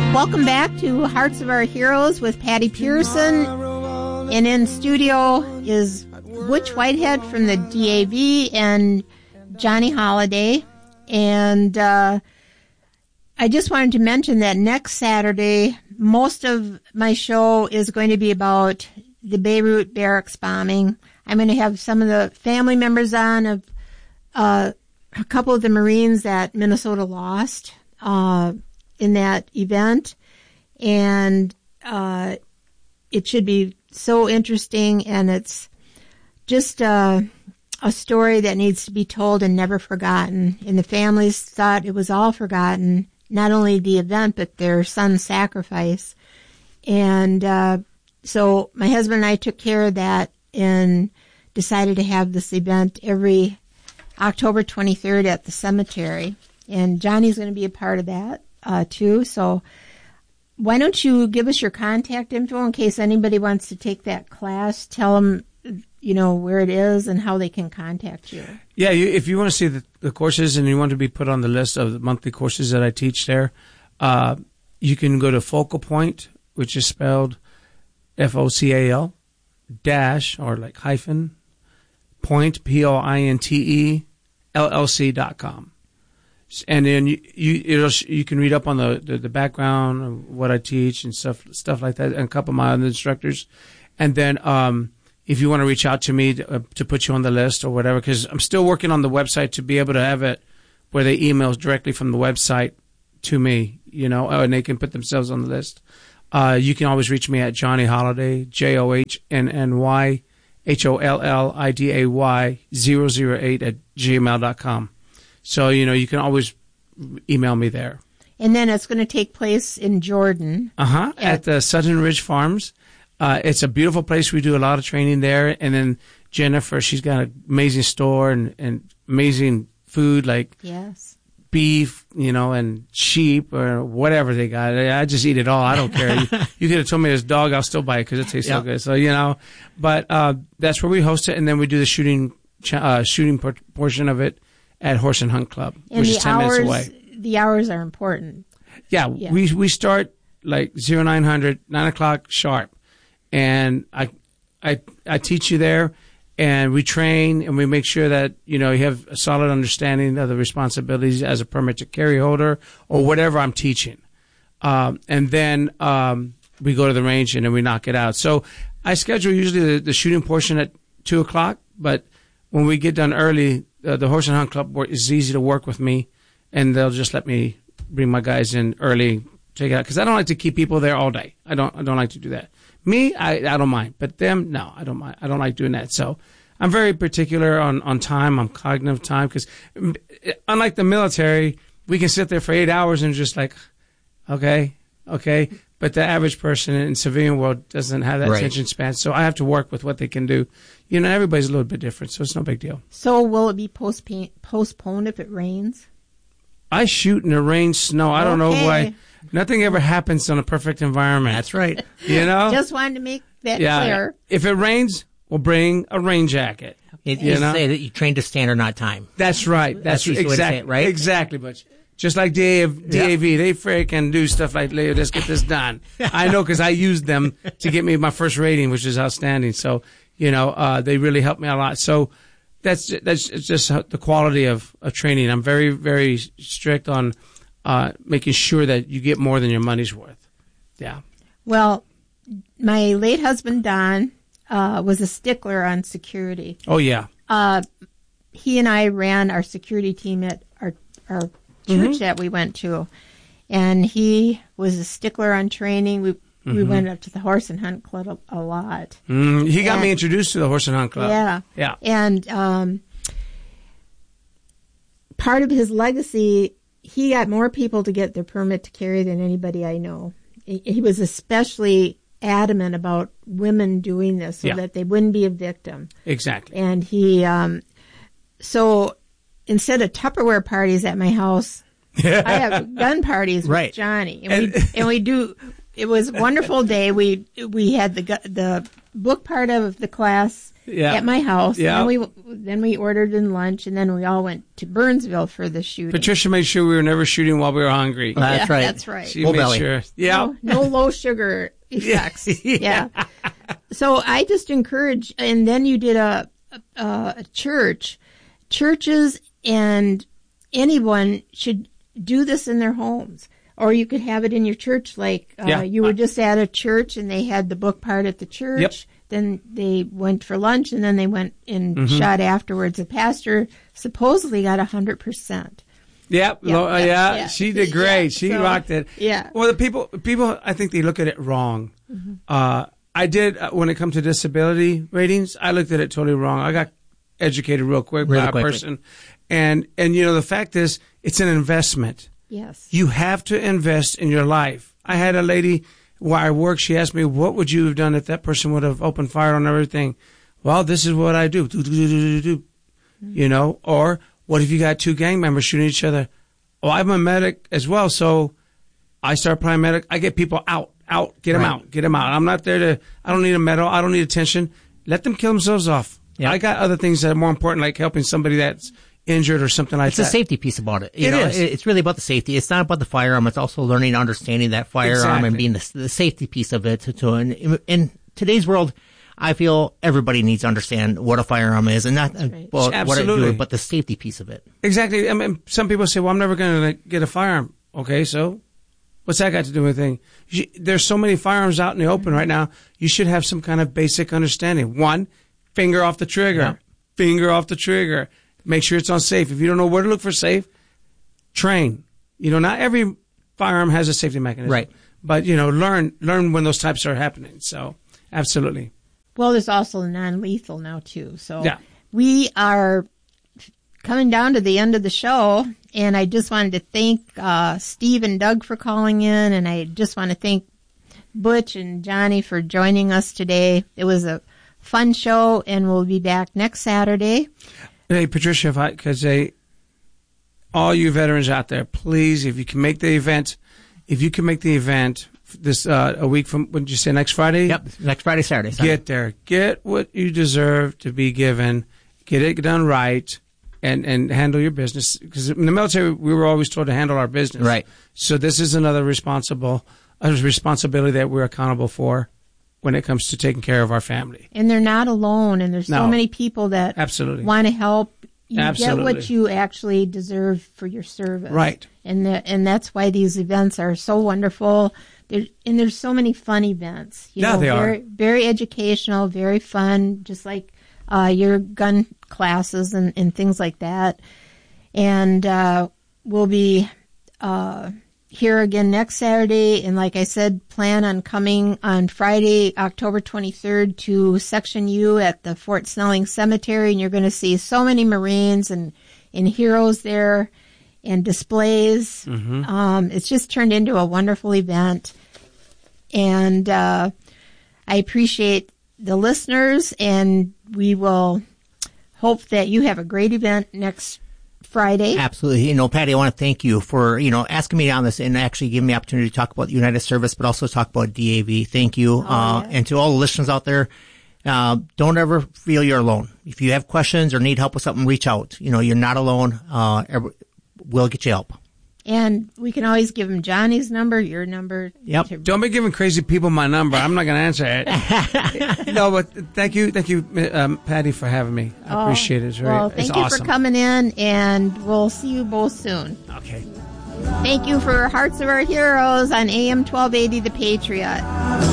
Welcome back to Hearts of Our Heroes with Patty Pearson. And in studio is Butch Whitehead from the DAV and Johnny Holiday. And I just wanted to mention that next Saturday, most of my show is going to be about the Beirut barracks bombing. I'm going to have some of the family members on of a couple of the Marines that Minnesota lost in that event. And it should be so interesting, and it's just a story that needs to be told and never forgotten. And the families thought it was all forgotten, not only the event, but their son's sacrifice. And so my husband and I took care of that and decided to have this event every October 23rd at the cemetery. And Johnny's going to be a part of that too. So why don't you give us your contact info in case anybody wants to take that class? Tell them, where it is and how they can contact you. Yeah, if you want to see the courses and you want to be put on the list of the monthly courses that I teach there, you can go to Focal Point, which is spelled FOCAL dash or like hyphen point POINTE LLC.com. And then you can read up on the background of what I teach and stuff like that, and a couple of my other instructors. And then if you want to reach out to me to put you on the list or whatever, because I'm still working on the website to be able to have it where they email directly from the website to me, and they can put themselves on the list. You can always reach me at Johnny Holiday, JOHNNY HOLLIDAY 008 at gmail.com. So, you can always email me there. And then it's going to take place in Jordan. At the Sutton Ridge Farms. It's a beautiful place. We do a lot of training there. And then Jennifer, she's got an amazing store and amazing food like yes. beef, and sheep or whatever they got. I just eat it all. I don't care. You could have told me there's dog. I'll still buy it because it tastes so good. So, but that's where we host it. And then we do the shooting portion of it at Horse and Hunt Club, and which is 10 minutes away. The hours are important. Yeah. We start like 9 o'clock sharp. And I teach you there, and we train, and we make sure that, you have a solid understanding of the responsibilities as a permit to carry holder or whatever I'm teaching. And then we go to the range, and then we knock it out. So I schedule usually the shooting portion at 2 o'clock, but when we get done early, the Horse and Hunt Club is easy to work with me, and they'll just let me bring my guys in early, take it out, because I don't like to keep people there all day. I don't like to do that. Me, I don't mind, but them, no, I don't mind. I don't like doing that. So I'm very particular on time. I'm cognizant of time because unlike the military, we can sit there for 8 hours and just like, okay. But the average person in civilian world doesn't have that attention span. So I have to work with what they can do. Everybody's a little bit different, so it's no big deal. So will it be postponed if it rains? I shoot in the rain, snow. I don't know why. Nothing ever happens on a perfect environment. That's right. Just wanted to make that clear. If it rains, we'll bring a rain jacket. You say that you train to standard, not time. That's right. That's exactly right. Exactly, Butch. Just like DAV, they freaking do stuff like, let's get this done. I know because I used them to get me my first rating, which is outstanding. So, they really helped me a lot. So that's just the quality of training. I'm very, very strict on making sure that you get more than your money's worth. Yeah. Well, my late husband, Don, was a stickler on security. Oh, yeah. He and I ran our security team at our church that we went to. And he was a stickler on training. We went up to the Horse and Hunt Club a lot. He got me introduced to the Horse and Hunt Club. Yeah. Yeah. And part of his legacy, he got more people to get their permit to carry than anybody I know. He was especially adamant about women doing this so that they wouldn't be a victim. Exactly. And he, so instead of Tupperware parties at my house, I have gun parties with Johnny. And we do, it was a wonderful day. We had the book part of the class. at my house. Yeah. Then we ordered in lunch, and then we all went to Burnsville for the shooting. Patricia made sure we were never shooting while we were hungry. That's right. That's right. She made sure. Yeah. No low sugar effects. Yeah. So I just encourage, and then you did a church. Churches and anyone should do this in their homes. Or you could have it in your church, like you were just at a church and they had the book part at the church. Yep. Then they went for lunch and then they went and shot afterwards. The pastor supposedly got 100%. Yeah. She did great. She rocked it. Yeah. Well, the people, I think they look at it wrong. I did, when it comes to disability ratings, I looked at it totally wrong. I got educated real quick by a person. And the fact is, it's an investment. Yes. You have to invest in your life. I had a lady where I work, she asked me, what would you have done if that person would have opened fire on everything? Well, this is what I do. Or what if you got two gang members shooting each other? Oh, I'm a medic as well, so I start playing medic. I get people out, get them out. I'm not there I don't need a medal. I don't need attention. Let them kill themselves off. Yep. I got other things that are more important, like helping somebody that's injured or something like that. It's a safety piece about it. It's really about the safety. It's not about the firearm. It's also learning and understanding that firearm and being the safety piece of it. In today's world, I feel everybody needs to understand what a firearm is and not what it do, but the safety piece of it. Exactly. I mean, some people say, well, I'm never going to get a firearm. Okay, so what's that got to do with anything? There's so many firearms out in the open right now. You should have some kind of basic understanding. One, finger off the trigger. Yeah. Finger off the trigger. Make sure it's on safe. If you don't know where to look for safe, train. Not every firearm has a safety mechanism. Right. But, learn when those types are happening. So, absolutely. Well, there's also non-lethal now, too. So, we are coming down to the end of the show, and I just wanted to thank Steve and Doug for calling in, and I just want to thank Butch and Johnny for joining us today. It was a fun show, and we'll be back next Saturday. Hey, Patricia, all you veterans out there, please, if you can make the event this a week from, what did you say, next Friday? Yep, next Friday, Saturday. Get there. Get what you deserve to be given. Get it done right and handle your business. Because in the military, we were always told to handle our business. Right. So this is another responsibility that we're accountable for when it comes to taking care of our family. And they're not alone, and there's so many people that want to help. You get what you actually deserve for your service. Right. And that's why these events are so wonderful. There's so many fun events. They are. Very educational, very fun, just like your gun classes and things like that. And we'll be here again next Saturday, and like I said, plan on coming on Friday, October 23rd to Section U at the Fort Snelling Cemetery, and you're going to see so many Marines and heroes there and displays. It's just turned into a wonderful event, and I appreciate the listeners, and we will hope that you have a great event next Friday. Absolutely. Patty, I want to thank you for, asking me on this and actually giving me the opportunity to talk about United Service, but also talk about DAV. Thank you. And to all the listeners out there, don't ever feel you're alone. If you have questions or need help with something, reach out. You're not alone. We'll get you help. And we can always give them Johnny's number, your number. Yep. Don't be giving crazy people my number. I'm not going to answer it. No, but thank you, Patty, for having me. I appreciate it. Thank you for coming in, and we'll see you both soon. Okay. Thank you for Hearts of Our Heroes on AM 1280 The Patriot.